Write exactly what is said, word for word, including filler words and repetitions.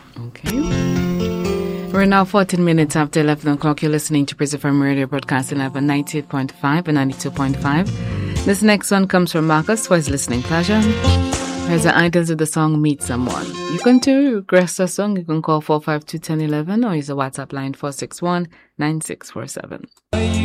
Okay. We're now fourteen minutes after eleven o'clock. You're listening to Prison F M Radio broadcasting live on ninety-eight point five and ninety-two point five. This next one comes from Marcus for his listening pleasure. Here's the Idols of the song Meet Someone. You can to request a song. You can call four five two, one zero one one or use a WhatsApp line four six one, nine six four seven.